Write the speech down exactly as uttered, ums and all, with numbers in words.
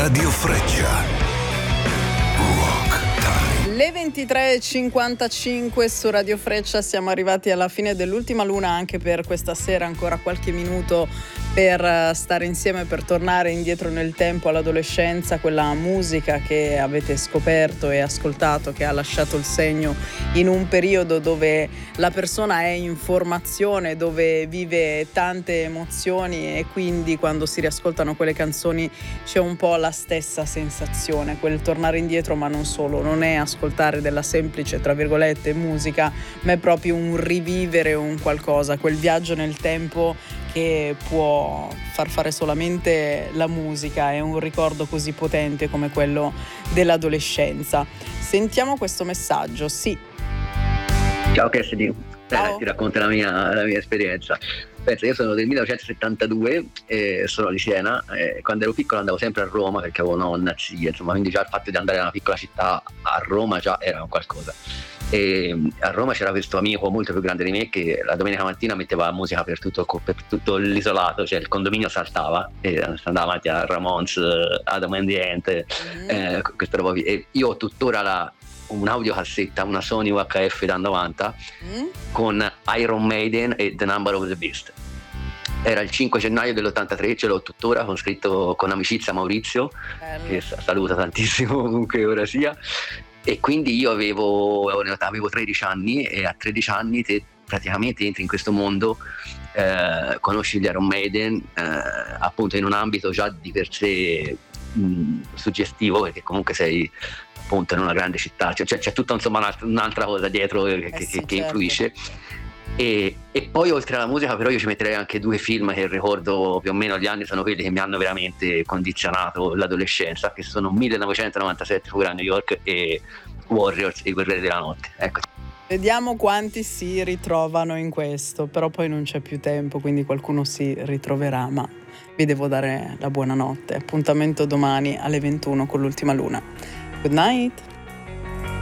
Radio Freccia. Le ventitré e cinquantacinque su Radio Freccia, siamo arrivati alla fine dell'ultima luna anche per questa sera, ancora qualche minuto per stare insieme, per tornare indietro nel tempo all'adolescenza, quella musica che avete scoperto e ascoltato, che ha lasciato il segno in un periodo dove la persona è in formazione, dove vive tante emozioni, e quindi quando si riascoltano quelle canzoni c'è un po' la stessa sensazione, quel tornare indietro, ma non solo, non è ascoltare della semplice, tra virgolette, musica, ma è proprio un rivivere un qualcosa, quel viaggio nel tempo che può far fare solamente la musica. È un ricordo così potente come quello dell'adolescenza. Sentiamo questo messaggio. Sì. Ciao Cassidy, Ciao. Eh, ti racconto la mia, la mia esperienza. Pensa, io sono del millenovecentosettantadue e sono di Siena. E quando ero piccolo andavo sempre a Roma perché avevo nonna, zia, insomma, quindi già il fatto di andare da una piccola città a Roma già era un qualcosa. E a Roma c'era questo amico molto più grande di me che la domenica mattina metteva musica per tutto, per tutto l'isolato, cioè il condominio saltava e andava avanti a Ramones, Adam and the Ant, mm. eh, questa roba. E io ho tuttora la un audiocassetta, una Sony U H F da novanta mm. con Iron Maiden e The Number of the Beast. Era il cinque gennaio dell'ottantatré, ce l'ho tuttora, con scritto con amicizia Maurizio, Bello. Che saluta tantissimo comunque ora sia. E quindi io avevo, avevo tredici anni, e a tredici anni te praticamente entri in questo mondo, eh, conosci gli Iron Maiden, eh, appunto in un ambito già di per sé mh, suggestivo, perché comunque sei appunto in una grande città, cioè, c'è, c'è tutta insomma un'altra, un'altra cosa dietro che, eh sì, che, che influisce. E, e poi oltre alla musica però io ci metterei anche due film che ricordo più o meno gli anni, sono quelli che mi hanno veramente condizionato l'adolescenza, che sono millenovecentonovantasette Fuga a New York e Warriors, i guerrieri della notte. Ecco. Vediamo quanti si ritrovano in questo, però poi non c'è più tempo, quindi qualcuno si ritroverà, ma vi devo dare la buonanotte. Appuntamento domani alle ventuno con l'ultima luna. Good night.